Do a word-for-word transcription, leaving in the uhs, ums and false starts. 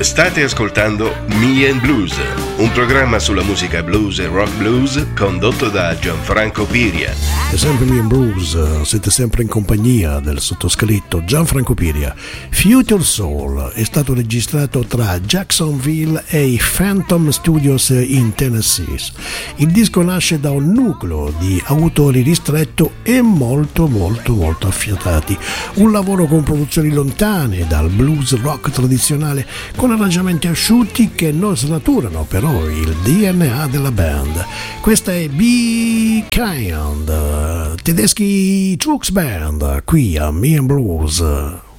State ascoltando Me and Blues, un programma sulla musica blues e rock blues condotto da Gianfranco Piria. È sempre Me and Blues, siete sempre in compagnia del sottoscritto Gianfranco Piria. Future Soul è stato registrato tra Jacksonville e i Phantom Studios in Tennessee. Il disco nasce da un nucleo di autori ristretto e molto molto molto affiatati. Un lavoro con produzioni lontane dal blues rock tradizionale, con arrangiamenti asciutti che non snaturano però il D N A della band. Questa è Be Kind, tedeschi Trucks Band, qui a Me and Blues.